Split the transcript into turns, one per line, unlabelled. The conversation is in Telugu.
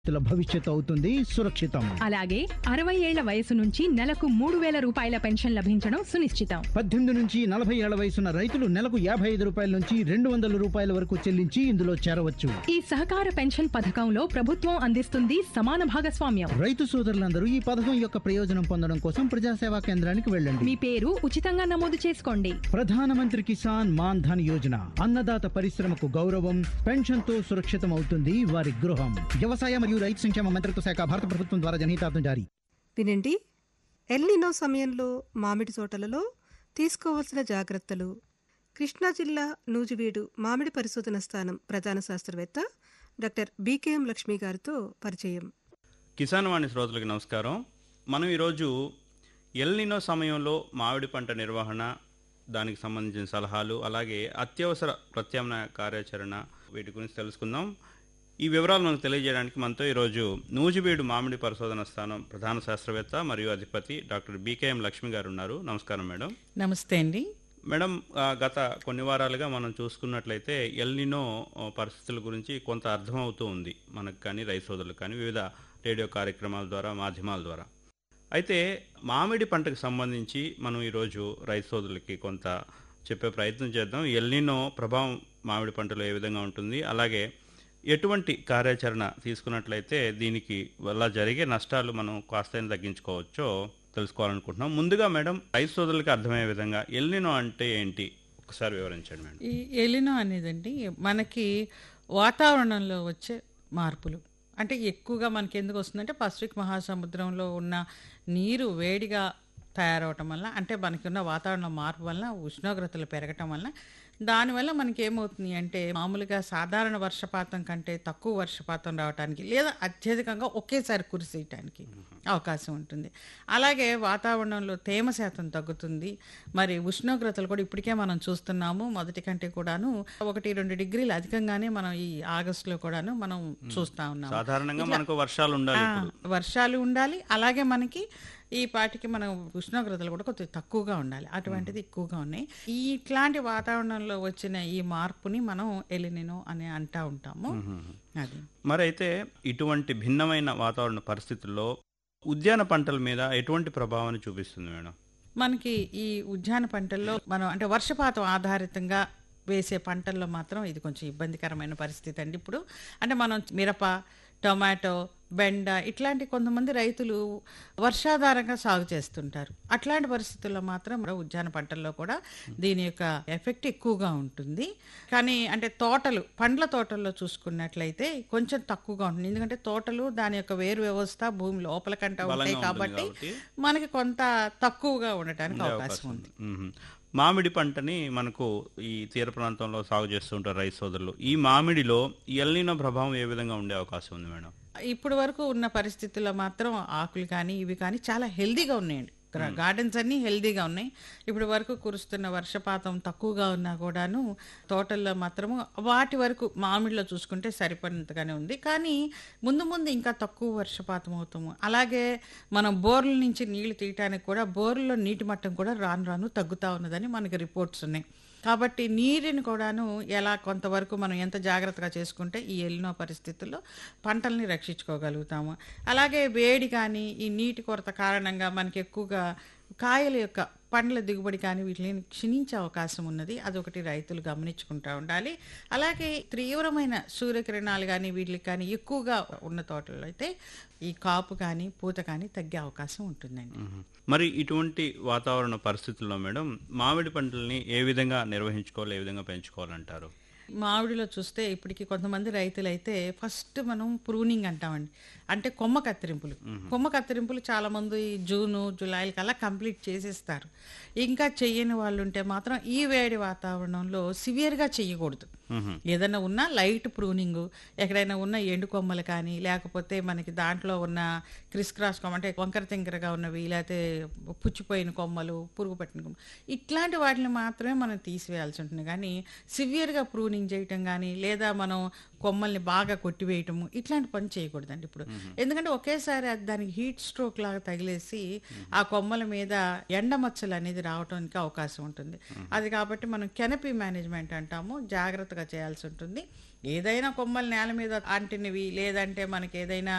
రైతుల భవిష్యత్తు అవుతుంది సురక్షితం.
అలాగే 60 ఏళ్ల వయసు నుంచి నెలకు 3,000 రూపాయల పెన్షన్ లభించడం సునిశ్చితం.
18 నుంచి 40 ఏళ్ల వయసున్న రైతులు నెలకు 55 రూపాయల నుంచి 200 రూపాయల వరకు చెల్లించి ఇందులో చేరవచ్చు.
ఈ సహకార పెన్షన్ పథకంలో ప్రభుత్వం అందిస్తుంది సమాన భాగస్వామ్యం.
రైతు సోదరులందరూ ఈ పథకం యొక్క ప్రయోజనం పొందడం కోసం ప్రజాసేవా కేంద్రానికి వెళ్ళండి.
మీ పేరు ఉచితంగా నమోదు చేసుకోండి.
ప్రధానమంత్రి కిసాన్ మాన్ ధన్ యోజన, అన్నదాత పరిశ్రమకు గౌరవం, పెన్షన్ తో సురక్షితం అవుతుంది వారి గృహం. వ్యవసాయ మరియు రైతు సంక్షేమ మంత్రిత్వ శాఖ, భారత ప్రభుత్వం ద్వారా జనహితార్థం జారీ.
వినండి, ఎల్నినో సమయంలో మామిడి తోటలలో తీసుకోవాల్సిన జాగ్రత్తలు. కృష్ణా జిల్లా నూజివీడు మామిడి పరిశోధన స్థానం ప్రధాన శాస్త్రవేత్త డాక్టర్ బీకేఎం లక్ష్మి గారితో పరిచయం.
కిసాన్ వాణి శ్రోతలకు నమస్కారం. మనం ఈరోజు ఎల్నినో సమయంలో మామిడి పంట నిర్వహణ, దానికి సంబంధించిన సలహాలు, అలాగే అత్యవసర ప్రత్యామ్నాయ కార్యాచరణ, వీటి గురించి తెలుసుకుందాం. ఈ వివరాలు మనకు తెలియజేయడానికి మనతో ఈరోజు నూజివీడు మామిడి పరిశోధన స్థానం ప్రధాన శాస్త్రవేత్త మరియు అధిపతి డాక్టర్ బీకేఎం లక్ష్మి గారు ఉన్నారు. నమస్కారం మేడం.
నమస్తే అండి.
మేడం, గత కొన్ని వారాలుగా మనం చూసుకున్నట్లయితే ఎల్నినో పరిస్థితుల గురించి కొంత అర్థమవుతూ ఉంది మనకు కానీ, రైతు సోదరులకు కానీ, వివిధ రేడియో కార్యక్రమాల ద్వారా, మాధ్యమాల ద్వారా. అయితే మామిడి పంటకు సంబంధించి మనం ఈరోజు రైతు సోదరులకి కొంత చెప్పే ప్రయత్నం చేద్దాం. ఎల్నినో ప్రభావం మామిడి పంటలో ఏ విధంగా ఉంటుంది, అలాగే ఎటువంటి కార్యాచరణ తీసుకున్నట్లయితే దీనికి వల్ల జరిగే నష్టాలు మనం కాస్త తగ్గించుకోవచ్చో తెలుసుకోవాలనుకుంటున్నాం. ముందుగా మేడం, రైతు సోదరులకి అర్థమయ్యే విధంగా ఎల్నినో అంటే ఏంటి ఒకసారి వివరించండి మేడం.
ఈ ఎలినో అనేదండి మనకి వాతావరణంలో వచ్చే మార్పులు. అంటే ఎక్కువగా మనకి ఎందుకు వస్తుందంటే పసిఫిక్ మహాసముద్రంలో ఉన్న నీరు వేడిగా తయారవటం వల్ల, అంటే మనకి ఉన్న వాతావరణ మార్పు వల్ల, ఉష్ణోగ్రతలు పెరగటం వల్ల, దానివల్ల మనకి ఏమవుతుంది అంటే మామూలుగా సాధారణ వర్షపాతం కంటే తక్కువ వర్షపాతం రావడానికి, లేదా అత్యధికంగా ఒకేసారి కురిసేయటానికి అవకాశం ఉంటుంది. అలాగే వాతావరణంలో తేమ శాతం తగ్గుతుంది. మరి ఉష్ణోగ్రతలు కూడా ఇప్పటికే మనం చూస్తున్నాము, మొదటి కంటే కూడాను 1-2 డిగ్రీలు అధికంగానే మనం ఈ ఆగస్టులో కూడాను మనం చూస్తా ఉన్నాము.
సాధారణంగా మనకు వర్షాలు ఉండాలి,
వర్షాలు ఉండాలి. అలాగే మనకి ఈ పాటికి మనం ఉష్ణోగ్రతలు కూడా కొంచెం తక్కువగా ఉండాలి, అటువంటిది ఎక్కువగా ఉన్నాయి. ఇట్లాంటి వాతావరణంలో వచ్చిన ఈ మార్పుని మనం ఎలినినో అని అంటా ఉంటాము. అది
మరి అయితే ఇటువంటి భిన్నమైన వాతావరణ పరిస్థితుల్లో ఉద్యాన పంటల మీద ఎటువంటి ప్రభావాన్ని చూపిస్తుంది మేడం?
మనకి ఈ ఉద్యాన పంటల్లో మనం అంటే వర్షపాతం ఆధారితంగా వేసే పంటల్లో మాత్రం ఇది కొంచెం ఇబ్బందికరమైన పరిస్థితి అండి. ఇప్పుడు అంటే మనం మిరప, టొమాటో, బెండ ఇట్లాంటి కొంతమంది రైతులు వర్షాధారంగా సాగు చేస్తుంటారు. అట్లాంటి పరిస్థితుల్లో మాత్రం ఉద్యాన పంటల్లో కూడా దీని యొక్క ఎఫెక్ట్ ఎక్కువగా ఉంటుంది. కానీ అంటే తోటలు, పండ్ల తోటల్లో చూసుకున్నట్లయితే కొంచెం తక్కువగా ఉంటుంది. ఎందుకంటే తోటలు దాని యొక్క వేరు వ్యవస్థ భూమి లోపల కంటే ఉంటాయి కాబట్టి మనకి కొంత తక్కువగా ఉండటానికి అవకాశం ఉంది.
మామిడి పంటని మనకు ఈ తీర ప్రాంతంలో సాగు చేస్తుంటారు రైతు సోదరులు. ఈ మామిడిలో ఎల్నినో ప్రభావం ఏ విధంగా ఉండే అవకాశం ఉంది మేడం?
ఇప్పుడు వరకు ఉన్న పరిస్థితుల్లో మాత్రం ఆకులు కానీ ఇవి కానీ చాలా హెల్దీగా ఉన్నాయండి. గార్డెన్స్ అన్నీ హెల్దీగా ఉన్నాయి. ఇప్పుడు వరకు కురుస్తున్న వర్షపాతం తక్కువగా ఉన్నా కూడాను తోటల్లో మాత్రము వాటి వరకు మామిడిలో చూసుకుంటే సరిపడినంతగానే ఉంది. కానీ ముందు ముందు ఇంకా తక్కువ వర్షపాతం అవుతాము. అలాగే మనం బోర్ల నుంచి నీళ్లు తీయటానికి కూడా బోర్లలో నీటి మట్టం కూడా రాను రాను తగ్గుతూ ఉన్నదని మనకి రిపోర్ట్స్ ఉన్నాయి. కాబట్టి నీరుని కూడాను ఎలా కొంతవరకు మనం ఎంత జాగ్రత్తగా చేసుకుంటే ఈ ఎల్నినో పరిస్థితుల్లో పంటల్ని రక్షించుకోగలుగుతాము. అలాగే వేడి కానీ ఈ నీటి కొరత కారణంగా మనకి ఎక్కువగా కాయల యొక్క పండ్ల దిగుబడి కానీ వీటిని క్షీణించే అవకాశం ఉన్నది. అదొకటి రైతులు గమనించుకుంటూ ఉండాలి. అలాగే తీవ్రమైన సూర్యకిరణాలు కానీ వీటికి కానీ ఎక్కువగా ఉన్న తోటల్లో అయితే ఈ కాపు కానీ పూత కానీ తగ్గే అవకాశం ఉంటుందండి.
మరి ఇటువంటి వాతావరణ పరిస్థితుల్లో మేడం మామిడి పంటల్ని ఏ విధంగా నిర్వహించుకోవాలి, ఏ విధంగా పెంచుకోవాలంటారు?
మామిడిలో చూస్తే ఇప్పటికి కొంతమంది రైతులైతే ఫస్ట్ మనం ప్రూనింగ్ అంటామండి, అంటే కొమ్మ కత్తిరింపులు. కొమ్మ కత్తిరింపులు చాలామంది జూను, జూలైకి అలా కంప్లీట్ చేసేస్తారు. ఇంకా చెయ్యని వాళ్ళు ఉంటే మాత్రం ఈ వేడి వాతావరణంలో సివియర్గా చెయ్యకూడదు. ఏదైనా ఉన్నా లైట్ ప్రూనింగ్, ఎక్కడైనా ఉన్న ఎండు కొమ్మలు కానీ, లేకపోతే మనకి దాంట్లో ఉన్న క్రిస్ క్రాస్ కొమ్మ అంటే వంకర తింకరగా ఉన్నవి, లేకపోతే పుచ్చిపోయిన కొమ్మలు, పురుగు పట్టిన కొమ్మలు, ఇట్లాంటి వాటిని మాత్రమే మనం తీసివేయాల్సి ఉంటుంది. కానీ సివియర్గా ప్రూనింగ్ చేయటం కానీ, లేదా మనం కొమ్మల్ని బాగా కొట్టివేయటము ఇట్లాంటి పని చేయకూడదండి ఇప్పుడు. ఎందుకంటే ఒకేసారి దానికి హీట్ స్ట్రోక్ లాగా తగిలేసి ఆ కొమ్మల మీద ఎండమచ్చలు అనేది రావడానికి అవకాశం ఉంటుంది. అది కాబట్టి మనం కెనపీ మేనేజ్మెంట్ అంటాము, జాగ్రత్తగా చేయాల్సి ఉంటుంది. ఏదైనా కొమ్మలు నేల మీద అంటినవి, లేదంటే మనకి ఏదైనా